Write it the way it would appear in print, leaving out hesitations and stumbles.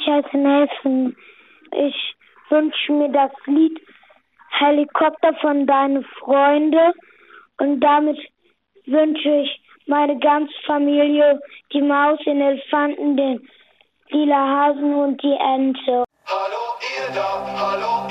ich heiße Nelson. Ich wünsche mir das Lied Helikopter von Deine Freunde und damit wünsche ich meine ganze Familie, die Maus, den Elefanten, den lila Hasen und die Ente. Hallo ihr da, hallo